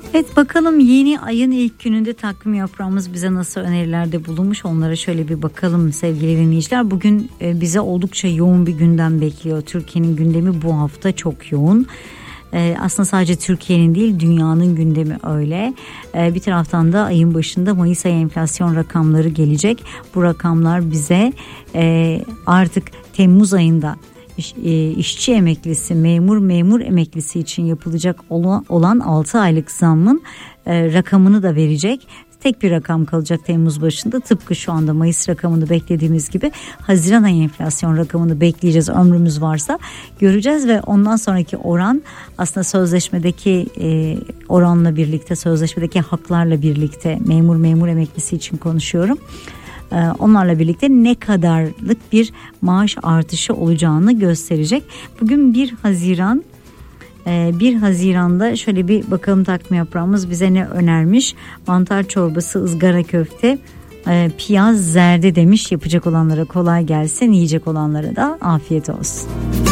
Evet, bakalım yeni ayın ilk gününde takvim yaprağımız bize nasıl önerilerde bulunmuş, onlara şöyle bir bakalım sevgili dinleyiciler. Bugün bize oldukça yoğun bir gündem bekliyor. Türkiye'nin gündemi bu hafta çok yoğun. Aslında sadece Türkiye'nin değil, dünyanın gündemi öyle. Bir taraftan da ayın başında Mayıs ayı enflasyon rakamları gelecek. Bu rakamlar bize artık Temmuz ayında işçi emeklisi, memur emeklisi için yapılacak olan 6 aylık zammın rakamını da verecek. Tek bir rakam kalacak Temmuz başında, tıpkı şu anda Mayıs rakamını beklediğimiz gibi Haziran ayı enflasyon rakamını bekleyeceğiz, ömrümüz varsa göreceğiz ve ondan sonraki oran aslında sözleşmedeki oranla birlikte, sözleşmedeki haklarla birlikte, memur emeklisi için konuşuyorum. Onlarla birlikte ne kadarlık bir maaş artışı olacağını gösterecek. Bugün 1 Haziran'da şöyle bir bakalım takvim yaprağımız bize ne önermiş. Mantar çorbası, ızgara köfte, piyaz, zerde demiş. Yapacak olanlara kolay gelsin, yiyecek olanlara da afiyet olsun.